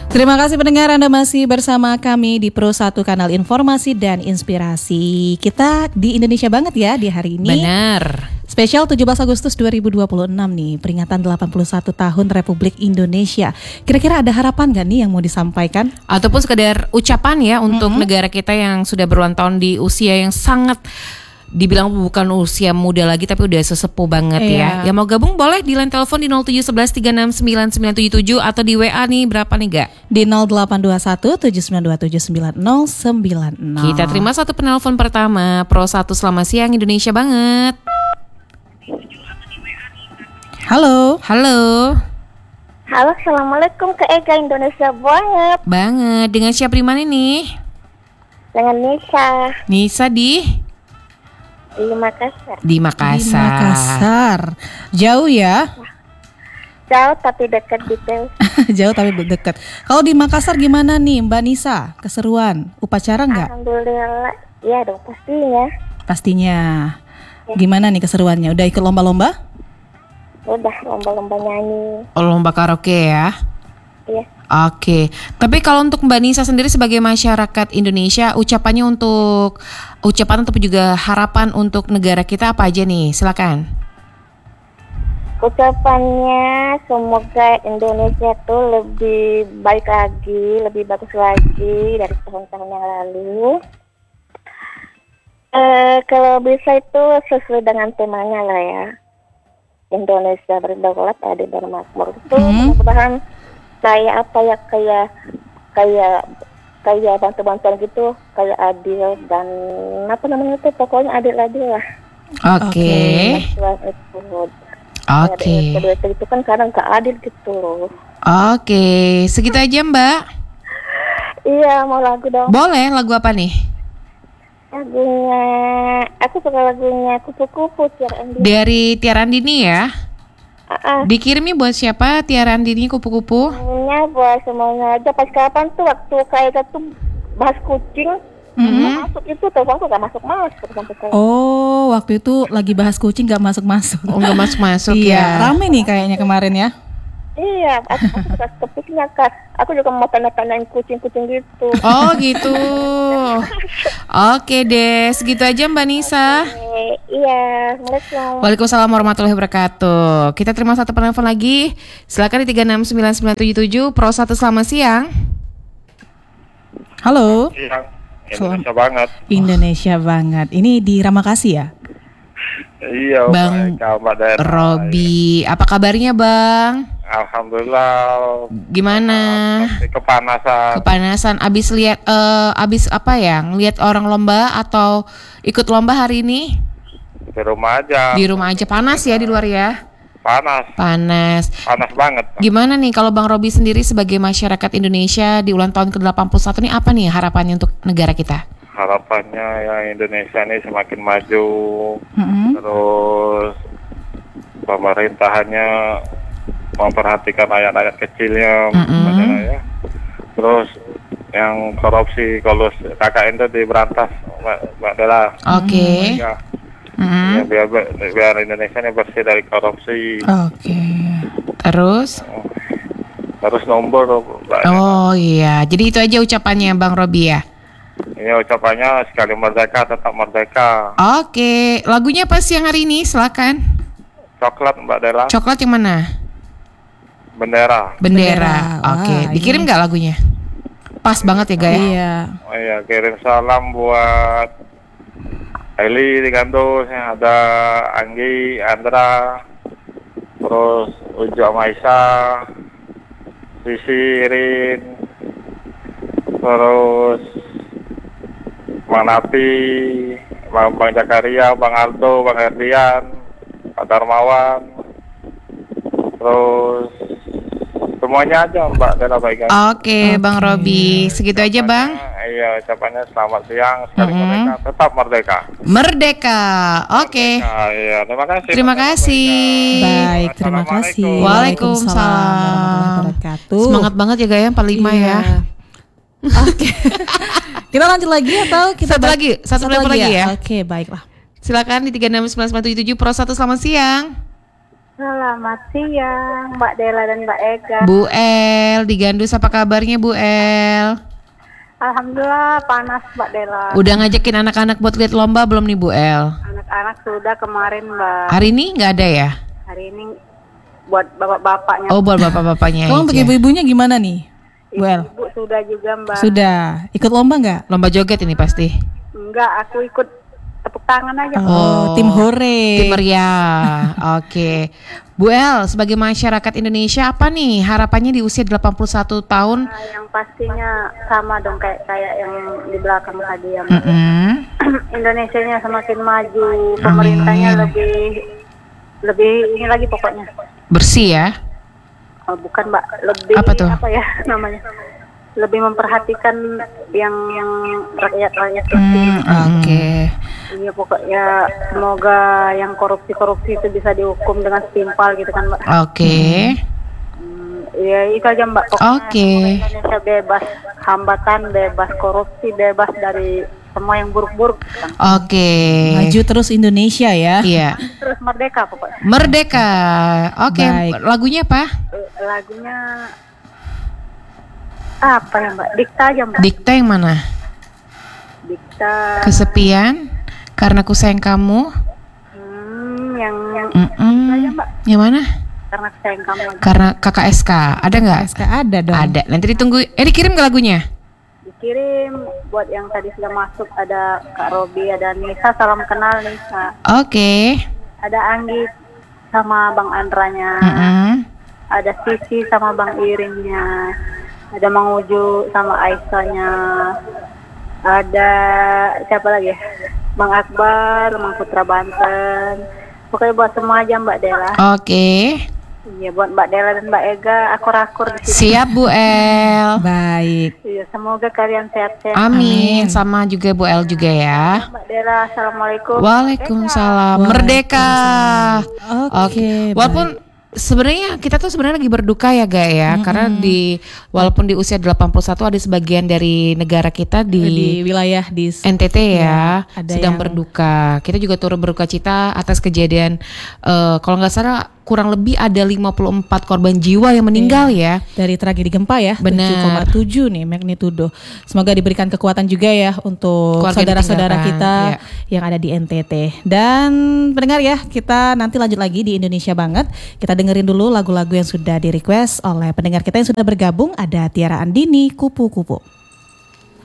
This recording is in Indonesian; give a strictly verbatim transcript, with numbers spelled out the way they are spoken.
Terima kasih pendengar, Anda masih bersama kami di Pro satu Kanal Informasi dan Inspirasi. Kita di Indonesia banget ya di hari ini. Benar. Spesial tujuh belas Agustus dua ribu dua puluh enam nih, peringatan delapan puluh satu tahun Republik Indonesia. Kira-kira ada harapan gak nih yang mau disampaikan? Ataupun sekedar ucapan ya untuk mm-hmm. negara kita yang sudah berulang tahun di usia yang sangat dibilang bukan usia muda lagi tapi udah sesepuh banget Iya. ya. Yang mau gabung boleh di line telepon di nol tujuh satu satu tiga enam sembilan sembilan tujuh tujuh atau di W A nih berapa nih Gak? Di nol delapan dua satu tujuh sembilan dua tujuh sembilan nol sembilan nol. Kita terima satu penelpon pertama. Pro satu selamat siang Indonesia banget. Halo. Halo. Halo, assalamualaikum ke Ega Indonesia banget. Banget. Dengan siapa di mana nih? Dengan Nisa Nisa di di Makassar. di Makassar. Di Makassar. Jauh ya? Jauh tapi dekat gitu. Jauh tapi dekat. Kalau di Makassar gimana nih Mbak Nisa? Keseruan? Upacara nggak? Alhamdulillah. Iya dong pastinya. Pastinya. Gimana nih keseruannya? Udah ikut lomba-lomba? Udah lomba-lomba nyanyi. Oh, lomba karaoke ya? Iya. Oke, tapi kalau untuk Mbak Nisa sendiri sebagai masyarakat Indonesia, ucapannya untuk ucapan ataupun juga harapan untuk negara kita apa aja nih? Silakan. Ucapannya semoga Indonesia tuh lebih baik lagi, lebih bagus lagi dari tahun-tahun yang lalu. Eh, kalau bisa itu sesuai dengan temanya lah ya. Indonesia berdaulat, adil dan makmur. Itu Hmm. mudah-mudahan kayak apa ya, kayak kayak kayak bantu-bantuan gitu, kayak adil dan apa namanya itu, pokoknya adil-adil lah. Oke. Bantuan itu. Oke. Kedua itu kan kadang gak adil gitu loh. Oke, segitu aja Mbak. Iya, mau lagu dong. Boleh, lagu apa nih? Lagunya, aku suka lagunya Kupu-Kupu Tiara Andini. Dari Tiara Andini ya. Ah, Dikirimnya buat siapa Tiara Andini kupu-kupu? semuanya buat semuanya aja. Pas kapan tuh waktu kayak tuh bahas kucing, Mhm. masuk itu teleponku gak masuk-masuk sampai sekarang. Oh, waktu itu lagi bahas kucing gak masuk-masuk. Oh, nggak masuk-masuk Iya, ya. rame nih kayaknya kemarin ya. Iya, aku, aku suka topiknya Kak. Aku juga mau tanda-tandain kucing-kucing gitu. Oh gitu. Oke deh, segitu aja Mbak Nisa. Eh, iya, Assalamualaikum. Waalaikumsalam warahmatullahi wabarakatuh. Kita terima satu penelpon lagi. Silakan di tiga enam sembilan sembilan tujuh tujuh. Pro satu selamat siang. Halo. Siang, Indonesia banget. Indonesia banget. Ini di Ramakasi ya? Iya, Bang baik, Mbak Daerah. Robi, apa kabarnya Bang? Alhamdulillah. Gimana? Masih kepanasan. Kepanasan abis lihat eh abis apa ya? Ngelihat orang lomba atau ikut lomba hari ini? Di rumah aja. Di rumah aja panas ya di luar ya? Panas, Panas. panas banget. Gimana nih kalau Bang Robi sendiri sebagai masyarakat Indonesia di ulang tahun ke delapan puluh satu nih apa nih harapannya untuk negara kita? Harapannya ya Indonesia ini semakin maju. Mhm. Terus pemerintahannya memperhatikan rakyat-rakyat kecilnya, Mm-mm. misalnya ya. Terus yang korupsi, kalau K K N itu diberantas, Mbak Mbak Dela. Oke. Ya, Mm-mm. ya, biar biar Indonesia ini bersih dari korupsi. Oke. Terus? Harus nombor, Mbak. Oh iya, jadi itu aja ucapannya Bang Robi ya? Ini ucapannya sekali merdeka tetap merdeka. Oke, lagunya apa siang hari ini? Silakan. Coklat Mbak Dela. Coklat yang mana? Bendera. Bendera. Bendera. Oke, Wah, dikirim ini- nggak lagunya? Pas banget ya Gaya? Iya. Oh iya, kirim salam buat Eli di Gandus, ada Anggi, Andra, terus Ujo Maisa, Sisi Irin, terus Bang Napi, Bang, Bang Jakaria, Bang Aldo, Bang Herdian, Pak Darmawan, terus semuanya aja Mbak Dela baik. Oke, Bang Robi, segitu aja Bang. Iya, ucapannya selamat siang, sekali Mm-hmm. merdeka, tetap merdeka. Merdeka. Oke. Merdeka, iya, terima kasih. Terima kasih. Baik, terima kasih. Waalaikumsalam. warahmatullahi wabarakatuh. Semangat banget ya Gaya, empat puluh lima Iya. ya. Oke. Kita lanjut lagi atau kita Satu ba- lagi, satu telepon lagi ya. Oke, baiklah. Silakan di tiga enam sembilan sembilan tujuh tujuh Pro satu selamat siang. Selamat siang Mbak Dela dan Mbak Ega. Bu El di Gandus, apa kabarnya Bu El? Alhamdulillah panas Mbak Dela. Udah ngajakin anak-anak buat lihat lomba belum nih Bu El? Anak-anak sudah kemarin Mbak. Hari ini nggak ada ya? Hari ini buat bapak-bapaknya. Oh, buat bapak-bapaknya Kalau untuk aja. ibu-ibunya gimana nih? Bu El? Ibu sudah juga Mbak. Sudah. Ikut lomba nggak? Lomba joget ini pasti. Enggak, aku ikut tepuk tangan aja. Oh, tim hore. Tim meriah. Oke. Bu El, sebagai masyarakat Indonesia apa nih harapannya di usia delapan puluh satu tahun? Nah, yang pastinya sama dong kayak kayak yang di belakang tadi ya. Mbak. Mm-mm. Indonesianya semakin maju, pemerintahnya Amin. lebih lebih ini lagi pokoknya. Bersih ya. Oh, bukan Mbak, lebih Apa tuh? ya namanya? Lebih memperhatikan yang yang rakyat-rakyat Hmm, kecil. Oke. Iya pokoknya semoga yang korupsi-korupsi itu bisa dihukum dengan setimpal gitu kan Mbak. Oke. Hmm, ya itu aja Mbak. Pokoknya Oke. semoga Indonesia bebas hambatan, bebas korupsi, bebas dari semua yang buruk-buruk. Kan. Oke. Maju terus Indonesia ya. Iya. Terus merdeka pokoknya. Merdeka. Oke. Baik. Lagunya apa? Eh, Lagunya apa ya Mbak? Dikta aja Mbak. Dikta yang mana? Dikta. Kesepian. Karena ku sayang kamu. Hmm, yang yang Mm-mm. aja Mbak. Yang mana? Karena sayang kamu aja. Karena K K S K. Ada nggak? S K ada dong. Ada. Nanti ditunggu. Eh dikirim ke lagunya? Dikirim buat yang tadi sudah masuk, ada Kak Robi, ada Nisa, salam kenal Nisa. Oke. Ada Anggi sama Bang Andranya. Mm-mm. Ada Sisi sama Bang Iringnya. Ada Mang Uju sama Aisyahnya. Ada siapa lagi ya? Bang Akbar, Mang Putra Banten. Pokoknya buat semua aja Mbak Dela. Oke. Iya buat Mbak Dela dan Mbak Ega, akur-akur di sini. Siap Bu El. Baik. Iya, semoga kalian sehat-sehat. Amin. Sama juga Bu El juga ya. Mbak Dela, assalamualaikum. Waalaikumsalam. Merdeka. Oke. Walaupun sebenarnya kita tuh sebenarnya lagi berduka ya Ga ya, karena di walaupun di usia delapan puluh satu ada sebagian dari negara kita di di wilayah di N T T ya, ada sedang yang- berduka. Kita juga turut berduka cita atas kejadian eh, kalau nggak salah kurang lebih ada lima puluh empat korban jiwa yang meninggal ya. dari tragedi gempa ya, Benar. tujuh koma tujuh nih magnitudo. Semoga diberikan kekuatan juga ya untuk Keluarga saudara-saudara ditinggalkan, kita ya. yang ada di N T T. Dan pendengar ya, kita nanti lanjut lagi di Indonesia Banget. Kita dengerin dulu lagu-lagu yang sudah di request oleh pendengar kita yang sudah bergabung. Ada Tiara Andini, Kupu-Kupu.